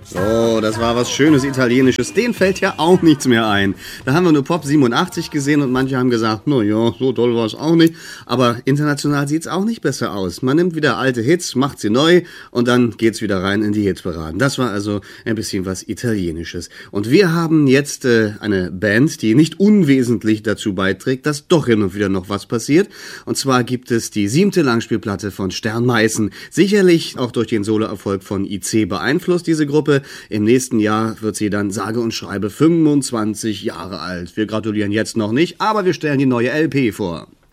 So, das war was Schönes Italienisches. Denen fällt ja auch nichts mehr ein. Da haben wir nur Pop 87 gesehen und manche haben gesagt, na ja, so toll war es auch nicht. Aber international sieht's auch nicht besser aus. Man nimmt wieder alte Hits, macht sie neu und dann geht's wieder rein in die Hitparaden. Das war also ein bisschen was Italienisches. Und wir haben jetzt eine Band, die nicht unwesentlich dazu beiträgt, dass doch hin und wieder noch was passiert. Und zwar gibt es die 7. Langspielplatte von Stern Meißen. Sicherlich auch durch den Soloerfolg von IC beeinflusst, diese Gruppe. Im nächsten Jahr wird sie dann sage und schreibe 25 Jahre alt. Wir gratulieren jetzt noch nicht, aber wir stellen die neue LP vor.